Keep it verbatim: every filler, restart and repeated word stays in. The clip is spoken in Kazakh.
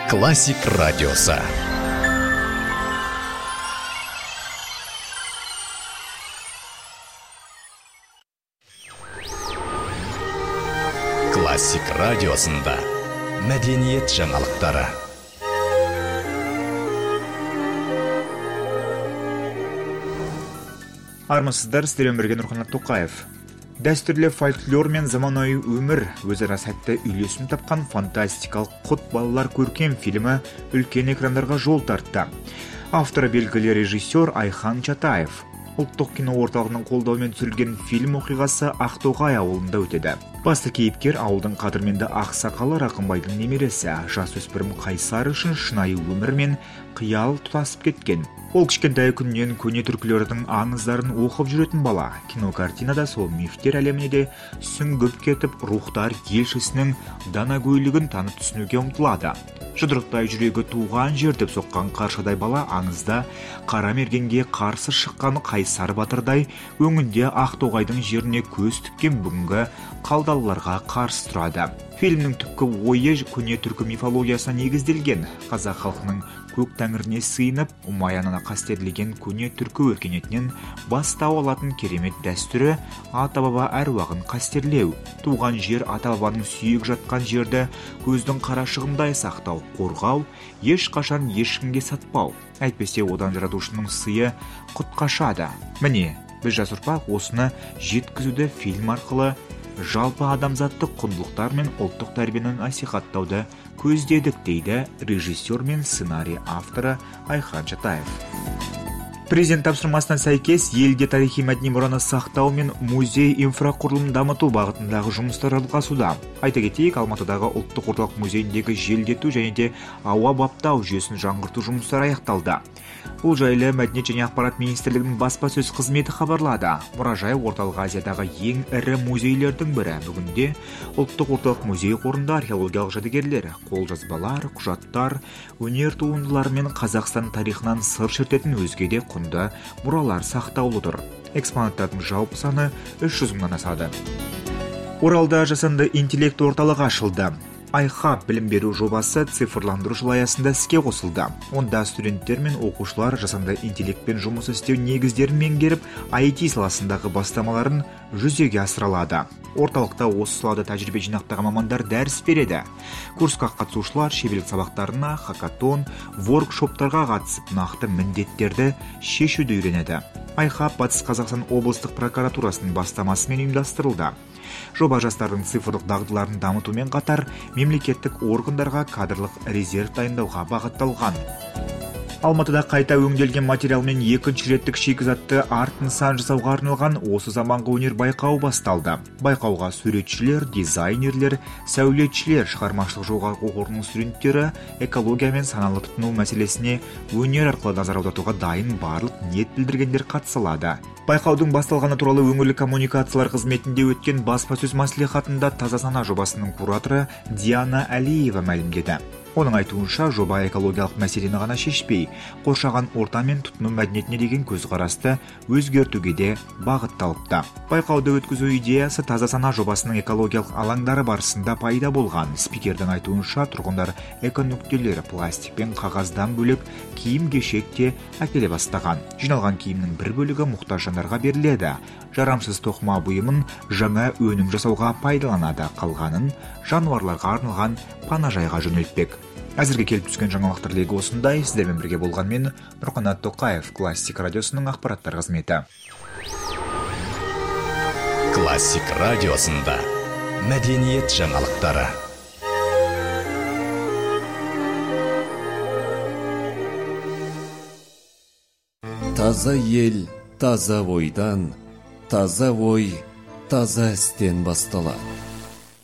Классик радиосы. Классик радиосында мәдениет жаңалықтары. Армысыздар, сіздермен бірге Нұрқанат Тоқаев. Дәстүрлі фольклор мен заманауи өмір өзара сәтті үйлесім тапқан фантастикалық құт балалар көркем фильмі үлкен экрандарға жол тартты. Авторы белгілі режиссер Айхан Чатаев. Ұлттық кино орталығының қолдауымен түсірілген фильм оқиғасы Ақтоғай ауылында өтеді. Басты кейіпкер ауылдың қадірменді ақсақалы Рақымбайдың немересі, жасөспірім Қайсар үшін шынайы өмір мен қиял тұтасып кеткен. Ол кішкентай күннен көне түркілердің аңыздарын оқып жүретін бала. Кинокартинада сол мифтер әлеміне де сүңгіп кетіп, рухтар елшісінің данагөйлігін танып түсінуге ұмтылады. Жұдырықтай жүрегі туған жер деп соққан қаршадай бала аңызда қара мергенге қарсы шыққан Қайсар батырдай өңінде Ақтоғайдың жеріне көз тіккен бүгінгі қалдалыларға қарсы тұрады. Фильмнің түпкі ойы көне түркі мифологиясына негізделген. Қазақ халқының көк тәңіріне сыйынып, ұмаянына қастерлеген көне түркі өркениетінен бастау алатын керемет дәстүрі ата-баба әруағын қастерлеу. Туған жер, ата-бабаның сүйек жатқан жерді көздің қарашығындай сақтау, қорғау, еш қашан ешкімге сатпау. Әйтпесе одан жаратушының сыйы құт қашады. Міне, біз жас ұрпақ осыны жеткізуді фильм арқылы жалпы адамзаттық құндылықтар мен ұлттық тәрбиені насихаттауды көздедік, дейді режиссер мен сценарий авторы Айхан Чатаев. Президент тапсырмасына сәйкес елде тарихи мәдени мұраны сақтау мен музей инфрақұрылымын дамыту бағытындағы жұмыстар жалғасуда. Айта кетейік, Алматыдағы ұлттық орталық музейіндегі желдету және де ауа баптау жүйесін жаңғырту жұмыстары аяқталды. Бұл жайлы Мәдениет және ақпарат министрлігінің баспасөз қызметі хабарлады. Мұражай орталық Азиядағы ең ірі музейлердің бірі. Бүгінде ұлттық орталық музей қорында археологиялық жәдігерлер, қолжазбалар, құжаттар, өнер туындылары мен Қазақстан тарихынан сыр шертетін өзге де құнды мұралар сақтаулы тұр. Экспонаттардың жалпы саны үш жүз мыңнан асады. Оралда жасанды интеллект орталығы ашылды. Айха білім беру жобасы цифрландыру жылы аясында іске қосылды. Онда студенттер мен оқушылар жасанды интеллектпен жұмыс істеу негіздерін меңгеріп, ай ти саласындағы бастамаларын жүзеге асыра алады. Орталықта осы салада тәжірибе жинақтаған мамандар дәріс береді. Курсқа қатысушылар шеберлік сабақтарына, хакатон, воркшоптарға қатысып, нақты міндеттерді шешуді үйренеді. Айха Батыс Қазақстан облыстық прокуратурасының бастамасымен ұйымдастырылды. Жоба жастардың цифрлық дағдыларын дамытумен қатар мемлекеттік органдарға кадрлық резерв дайындауға бағытталған. Алматыда қайта өңделген материалмен екінші реттік шикізатты арт нысан жасауға арналған осы заманғы өнер байқауы басталды. Байқауға суретшілер, дизайнерлер, сәулетшілер, шығармашылық жоғарғы оқу орнының студенттері экология мен саналы тұтыну мәселесіне өнер арқылы назар аудартуға дайын барлық ниет білдіргендер қатысылады. Байқаудың басталғаны туралы өңірлік коммуникациялар қызметінде өткен баспасөз мәслихатында Таза сана жобасының кураторы Диана Алиева мәлімдеді. Оның айтуынша, жоба экологиялық мәселені ғана шешпей, қоршаған орта мен тұтыну мәдениетіне деген көзқарасты өзгертуге де бағытталыпты. Байқауды өткізу идеясы Таза сана жобасының экологиялық алаңдары барысында пайда болған. Спикердің айтуынша, тұрғындар эконүктелер пластик пен қағаздан бөлек киім-кешек те әкеле бастаған. Жиналған киімнің бір бөлігі мұқтаж жандарға беріледі. Жарамсыз тоқыма бұйымын жаңа өнім жасауға пайдаланады, қалғанын жануарларға арналған панажайға жөнелтпек. Әзірге келіп түскен жаңалықтар легі осындай. Сіздермен бірге болған мен Нұрқанат Тоқаев, Классик радиосының ақпараттар қызметі. Классик радиосында мәдениет жаңалықтары. Таза ел, таза ойдан, таза ой, таза істен басталады.